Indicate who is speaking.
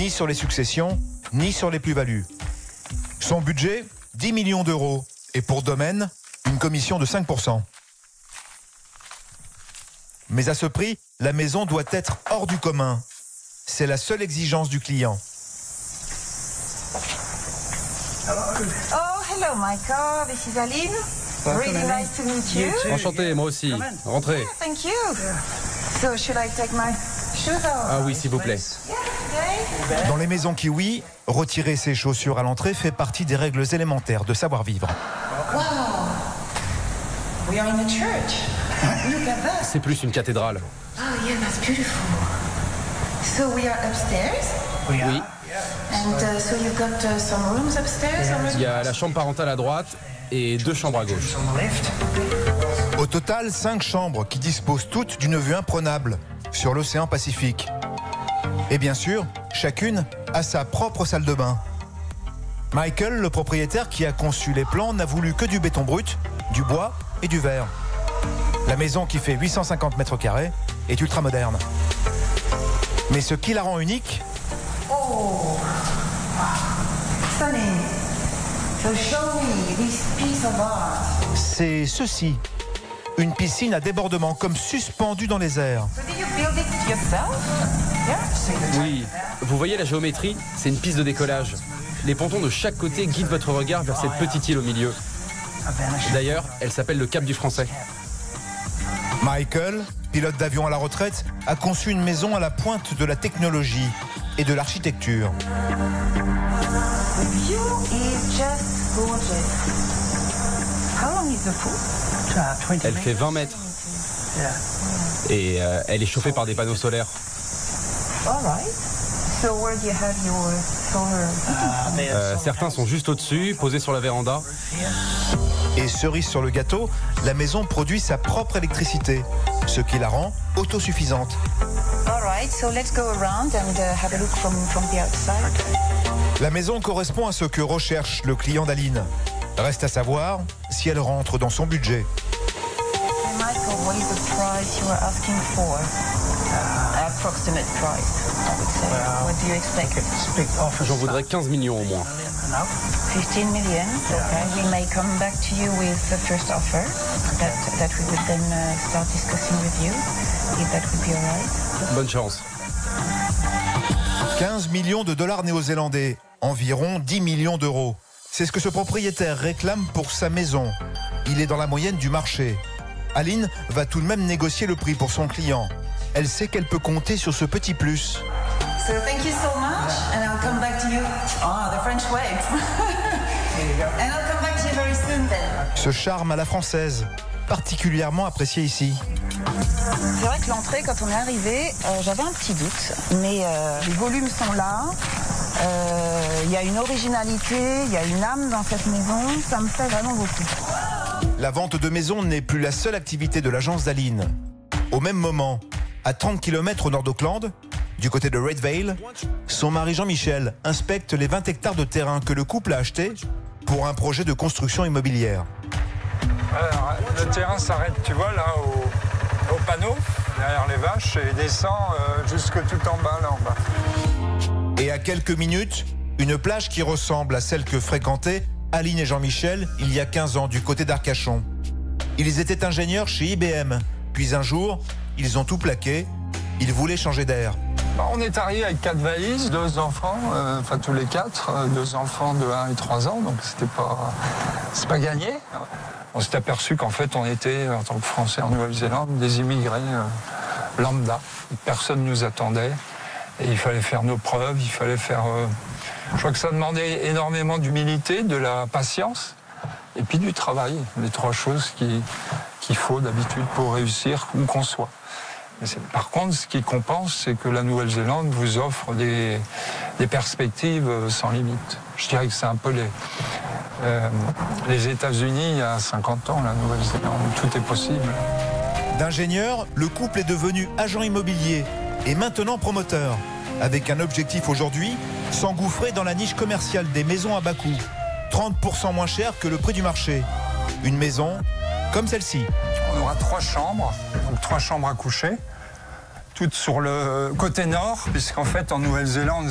Speaker 1: ni sur les successions, ni sur les plus-values. Son budget, 10 millions d'euros. Et pour domaine, une commission de 5%. Mais à ce prix, la maison doit être hors du commun. C'est la seule exigence du client.
Speaker 2: Oh, hello Michael, this is Aline. Really nice to meet you.
Speaker 3: Enchanté, moi aussi. Rentrez.
Speaker 2: Yeah, thank you. So, should I take my shoes off?
Speaker 3: Ah oui, s'il vous plaît.
Speaker 2: Yeah, okay.
Speaker 1: Dans les maisons kiwi, retirer ses chaussures à l'entrée fait partie des règles élémentaires de savoir-vivre.
Speaker 2: Wow. We are in a church. Look at that.
Speaker 3: C'est plus une cathédrale.
Speaker 2: Oh yeah, that's beautiful. So we are upstairs.
Speaker 3: Oui.
Speaker 2: And so you've got some rooms upstairs already?
Speaker 3: Il y a la chambre parentale à droite et 2 chambres à gauche.
Speaker 1: Au total, 5 chambres qui disposent toutes d'une vue imprenable sur l'océan Pacifique. Et bien sûr, chacune a sa propre salle de bain. Michael, le propriétaire qui a conçu les plans, n'a voulu que du béton brut, du bois et du verre. La maison, qui fait 850 mètres carrés, est ultra moderne. Mais ce qui la rend unique,
Speaker 2: Oh, Sunny. So show me this piece of art.
Speaker 1: c'est ceci. Une piscine à débordement, comme suspendue dans les airs.
Speaker 2: So did you build it yourself? Yeah.
Speaker 3: Oui. Vous voyez la géométrie? C'est une piste de décollage. Les pontons de chaque côté guident votre regard vers cette petite île au milieu. D'ailleurs, elle s'appelle le Cap du Français.
Speaker 1: Michael, pilote d'avion à la retraite, a conçu une maison à la pointe de la technologie et de l'architecture.
Speaker 2: The view is just gorgeous. How long is the pool?
Speaker 3: Elle fait 20 mètres. Et elle est chauffée par des panneaux solaires.
Speaker 2: All right. So where do you have your solar?
Speaker 3: Certains sont juste au-dessus, posés sur la véranda.
Speaker 1: Et cerise sur le gâteau, la maison produit sa propre électricité, ce qui la rend autosuffisante.
Speaker 2: All right. So let's go around and have a look from the outside.
Speaker 1: La maison correspond à ce que recherche le client d'Aline. Reste à savoir si elle rentre dans son budget.
Speaker 2: Michael, what is the price you are asking for? Approximate price, I would say. What do you expect?
Speaker 3: J'en voudrais 15 millions au moins.
Speaker 2: 15 million. Okay. We may come back to you with the first offer that we would then start discussing with you, if that would be all right.
Speaker 3: Bonne chance.
Speaker 1: 15 millions de dollars néo-zélandais, environ 10 millions d'euros. C'est ce que ce propriétaire réclame pour sa maison. Il est dans la moyenne du marché. Aline va tout de même négocier le prix pour son client. Elle sait qu'elle peut compter sur ce petit plus.
Speaker 2: So thank you so much, and I'll come back to you. Ah, the French way. And I'll come back to you very soon then.
Speaker 1: Ce charme à la française, particulièrement apprécié ici.
Speaker 2: C'est vrai que l'entrée, quand on est arrivé, j'avais un petit doute, mais les volumes sont là. Il y a une originalité, il y a une âme dans cette maison. Ça me plaît vraiment beaucoup.
Speaker 1: La vente de maison n'est plus la seule activité de l'agence d'Aline. Au même moment, à 30 km au nord d'Auckland, du côté de Red Vale, son mari Jean-Michel inspecte les 20 hectares de terrain que le couple a achetés pour un projet de construction immobilière.
Speaker 4: Alors, le terrain s'arrête, tu vois, là, au panneau, derrière les vaches, et descend jusque tout en bas, là en bas.
Speaker 1: Et à quelques minutes, une plage qui ressemble à celle que fréquentaient Aline et Jean-Michel il y a 15 ans du côté d'Arcachon. Ils étaient ingénieurs chez IBM. Puis un jour, ils ont tout plaqué. Ils voulaient changer d'air.
Speaker 4: On est arrivé avec 4 valises, 2 enfants, enfin tous les 4, 2 enfants de 1 et 3 ans, donc c'est pas gagné. On s'est aperçu qu'en fait on était, en tant que Français en Nouvelle-Zélande, des immigrés lambda. Personne ne nous attendait et il fallait faire nos preuves, il fallait faire... je crois que ça demandait énormément d'humilité, de la patience et puis du travail. Les 3 choses qu'il faut d'habitude pour réussir où qu'on soit. Par contre, ce qui compense, c'est que la Nouvelle-Zélande vous offre des perspectives sans limite. Je dirais que c'est un peu les États-Unis il y a 50 ans, la Nouvelle-Zélande, tout est possible.
Speaker 1: D'ingénieur, le couple est devenu agent immobilier et maintenant promoteur, avec un objectif aujourd'hui, s'engouffrer dans la niche commerciale des maisons à bas coût, 30% moins cher que le prix du marché. Une maison comme celle-ci.
Speaker 4: On aura 3 chambres, donc 3 chambres à coucher, toutes sur le côté nord, puisqu'en fait en Nouvelle-Zélande,